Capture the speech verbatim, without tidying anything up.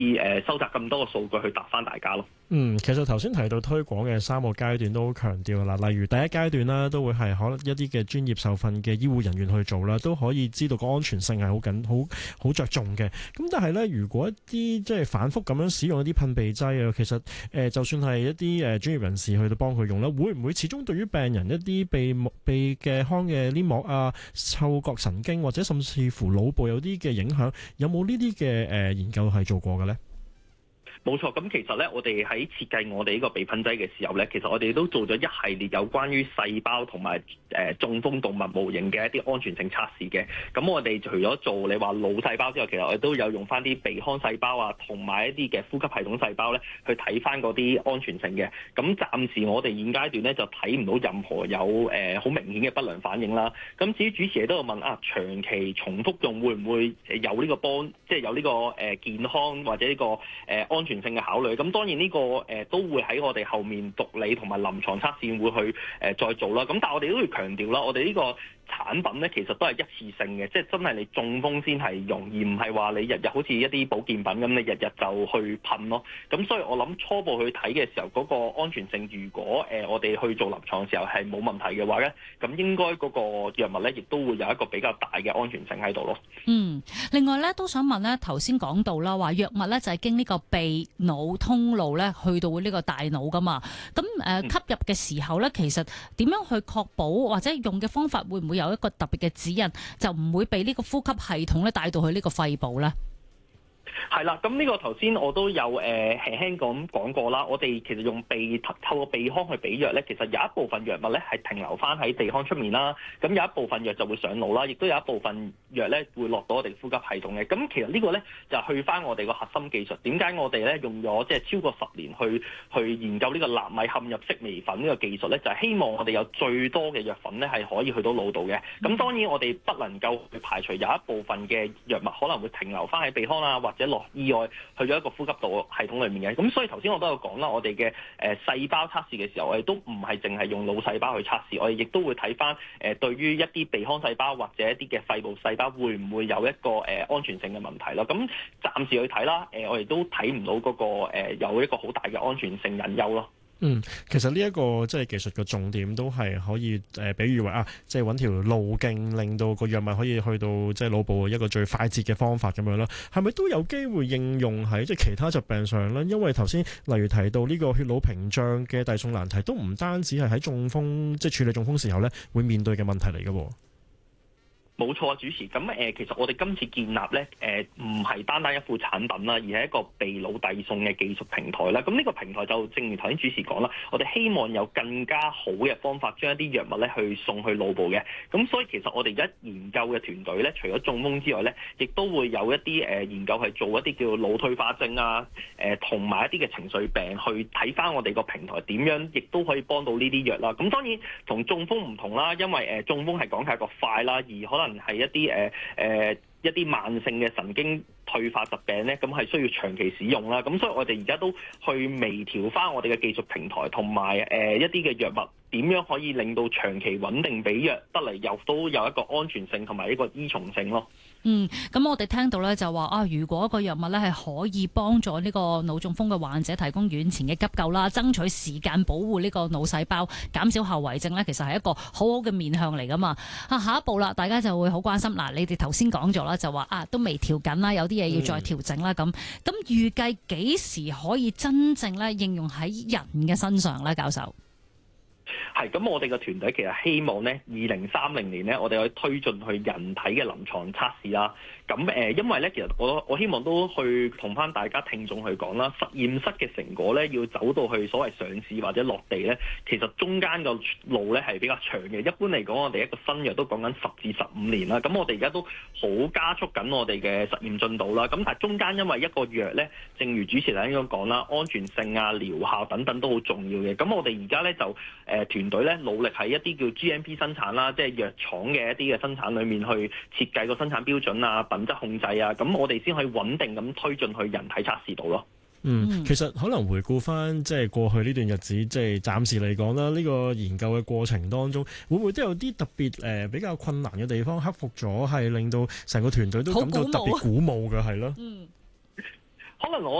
誒收集咁多個數據去答翻大家咯。 嗯，其實頭先提到推廣嘅三個階段都好強調啦，例如第一階段啦，都會係可能一啲嘅專業受訓嘅醫護人員去做啦，都可以知道個安全性係好緊、好好着重嘅。咁但係咧，如果一啲即係反覆咁樣使用一啲噴鼻劑啊，其實誒、呃、就算係一啲誒專業人士去到幫佢用啦，會唔會始終對於病人一啲鼻膜、鼻嘅腔嘅黏膜啊、嗅覺神經或者甚至乎腦部有啲嘅影響，有冇呢啲嘅誒研究係做過嘅咧？ 冇錯，咁其實咧，我哋喺設計我哋呢個鼻噴劑嘅時候咧，其實我哋都做咗一系列有關於細胞同埋誒中風動物模型嘅一啲安全性測試嘅。咁我哋除咗做你話腦細胞之外，其實我哋都有用翻啲鼻腔細胞啊，同埋一啲嘅呼吸系統細胞咧，去睇翻嗰啲安全性嘅。咁暫時我哋現階段咧就睇唔到任何有誒好明顯嘅不良反應啦。咁至於主持人都有問啊，長期重複用會唔會有呢個幫，即係有呢個誒健康或者呢個誒安全性嘅考慮，咁當然呢個誒都會喺我哋後面毒理同埋臨床測試會去誒再做啦。咁但係我哋都要強調啦，我哋呢個產品咧其實都係一次性嘅，即係真係你中風先係用，而唔係話你日日好似一啲保健品咁，你日日就去噴咯。咁所以我諗初步去睇嘅時候，嗰個安全性如果誒我哋去做臨床嘅時候係冇問題嘅話咧，咁應該嗰個藥物咧亦都會有一個比較大嘅安全性喺度咯。 嗯，另外咧都想問咧，頭先講到啦，話藥物咧就係經呢個鼻腦通路咧去到呢個大腦噶嘛，咁誒、呃、吸入嘅時候咧，其實點樣去確保或者用嘅方法會唔會有一個特別嘅指引，就唔會被呢個呼吸系統咧帶到去呢個肺部咧？ 係啦，咁呢個頭先我都有誒輕輕咁講過啦。我哋其實用鼻透過鼻腔去俾藥咧，其實有一部分藥物咧係停留翻喺鼻腔出面啦。咁有一部分藥就會上腦啦，亦都有一部分藥咧會落到我哋呼吸系統嘅。咁其實呢個咧就去翻我哋個核心技術。點解我哋咧用咗即係超過十年去去研究呢個納米嵌入式微粉呢個技術咧？就係希望我哋有最多嘅藥粉咧係可以去到腦度嘅。咁當然我哋不能夠去排除有一部分嘅藥物可能會停留翻喺鼻腔啊，或者落意外去咗一個呼吸道系統裏面嘅。咁所以頭先我都有講啦，我哋嘅誒細胞測試嘅時候，我哋都唔係淨係用腦細胞去測試，我哋亦都會睇翻誒對於一啲鼻腔細胞或者一啲嘅肺部細胞會唔會有一個誒安全性嘅問題咯。咁暫時去睇啦，誒我哋都睇唔到嗰個誒有一個好大嘅安全性隱憂咯。 嗯，其實呢一個即係技術嘅重點都係可以誒、呃，比喻為啊，即係揾條路徑，令到個藥物可以去到即係腦部一個最快捷嘅方法咁樣啦。係咪都有機會應用喺即係其他疾病上咧？因為頭先例如提到呢個血腦屏障嘅遞送難題，都唔單止係喺中風即係處理中風時候咧會面對嘅問題嚟嘅。 冇錯啊，主持。咁誒、呃，其實我哋今次建立咧，誒唔係單單一副產品啦，而係一個鼻腦遞送嘅技術平台啦。咁呢個平台就正如頭先主持講啦，我哋希望有更加好嘅方法，將一啲藥物咧去送去腦部嘅。咁所以其實我哋而家研究嘅團隊咧，除咗中風之外咧，亦都會有一啲誒、呃、研究係做一啲叫腦退化症啊，誒同埋一啲嘅情緒病，去睇翻我哋個平台點樣，亦都可以幫到呢啲藥啦。咁當然同中風唔同啦，因為誒、呃、中風係講係一個快啦，而可能係一啲誒誒一啲慢性嘅神經退化疾病咧，咁係需要長期使用啦。咁所以我哋而家都去微調翻我哋嘅技術平台，同埋誒一啲嘅藥物點樣可以令到長期穩定俾藥得嚟，又都有一個安全性同埋一個依從性咯。 嗯，咁我哋聽到咧就話啊，如果個藥物咧係可以幫助呢個腦中風嘅患者提供院前嘅急救啦，爭取時間保護呢個腦細胞，減少後遺症咧，其實係一個好好嘅面向嚟噶嘛。啊，下一步啦，大家就會好關心嗱，你哋頭先講咗啦，就話啊都未調緊啦，有啲嘢要再調整啦咁。咁預計幾時可以真正咧應用喺人嘅身上咧，教授？ 係咁，我哋嘅團隊其實希望咧，二零三零年咧，我哋可以推進去人體嘅臨床測試啦。咁誒、呃，因為咧，其實我我希望都去同翻大家聽眾去講啦，實驗室嘅成果咧，要走到去所謂上市或者落地咧，其實中間個路咧係比較長嘅。一般嚟講，我哋一個新藥都講緊十至十五年啦。咁我哋而家都好加速緊我哋嘅實驗進度啦。咁但係中間因為一個藥咧，正如主持人咁講啦，安全性啊、療效等等都好重要嘅。咁我哋而家咧就誒、呃、團隊咧努力喺一啲叫 G M P 生產啦，即係藥廠嘅一啲嘅生產裏面去設計個生產標準啊、品質控制啊，咁我哋先可以穩定咁推進去人體測試度咯。 嗯，其實可能回顧翻即係過去呢段日子，即係暫時嚟講啦，呢個研究嘅過程當中，會唔會都有啲特別誒、呃、比較困難嘅地方克服咗，係令到成個團隊都感到特別鼓舞嘅係咯？嗯。 可能我